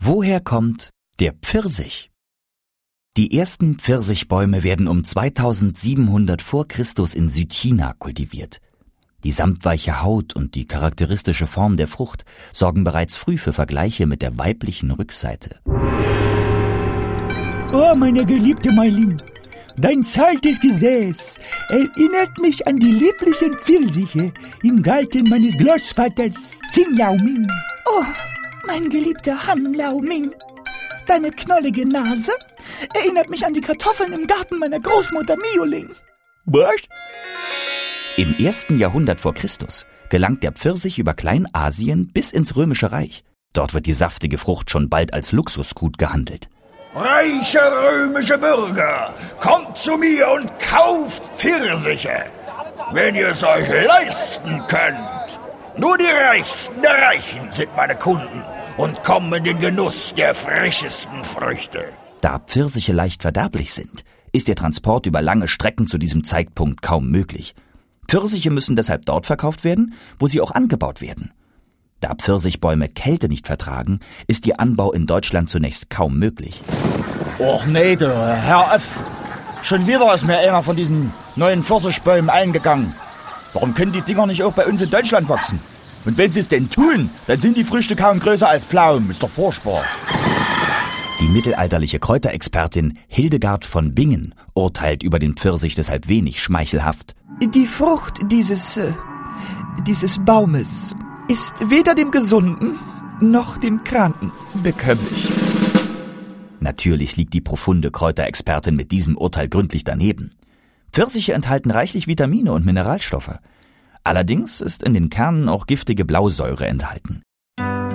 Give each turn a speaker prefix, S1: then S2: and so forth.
S1: Woher kommt der Pfirsich? Die ersten Pfirsichbäume werden um 2700 vor Christus in Südchina kultiviert. Die samtweiche Haut und die charakteristische Form der Frucht sorgen bereits früh für Vergleiche mit der weiblichen Rückseite.
S2: Oh, meine geliebte Mailin, dein zartes Gesäß erinnert mich an die lieblichen Pfirsiche im Garten meines Großvaters Xing Laoming.
S3: Oh, mein geliebter Han Laoming, deine knollige Nase erinnert mich an die Kartoffeln im Garten meiner Großmutter Mioling.
S2: Was?
S1: Im 1. Jahrhundert vor Christus gelangt der Pfirsich über Kleinasien bis ins Römische Reich. Dort wird die saftige Frucht schon bald als Luxusgut gehandelt.
S4: Reiche römische Bürger, kommt zu mir und kauft Pfirsiche, wenn ihr es euch leisten könnt. Nur die Reichsten der Reichen sind meine Kunden und kommen in den Genuss der frischesten Früchte.
S1: Da Pfirsiche leicht verderblich sind, ist der Transport über lange Strecken zu diesem Zeitpunkt kaum möglich. Pfirsiche müssen deshalb dort verkauft werden, wo sie auch angebaut werden. Da Pfirsichbäume Kälte nicht vertragen, ist ihr Anbau in Deutschland zunächst kaum möglich.
S5: Och nee, du, Herr F. Schon wieder ist mir einer von diesen neuen Pfirsichbäumen eingegangen. Warum können die Dinger nicht auch bei uns in Deutschland wachsen? Und wenn sie es denn tun, dann sind die Früchte kaum größer als Pflaumen. Ist doch furchtbar.
S1: Die mittelalterliche Kräuterexpertin Hildegard von Bingen urteilt über den Pfirsich deshalb wenig schmeichelhaft.
S3: Die Frucht dieses Baumes ist weder dem Gesunden noch dem Kranken bekömmlich.
S1: Natürlich liegt die profunde Kräuterexpertin mit diesem Urteil gründlich daneben. Pfirsiche enthalten reichlich Vitamine und Mineralstoffe. Allerdings ist in den Kernen auch giftige Blausäure enthalten.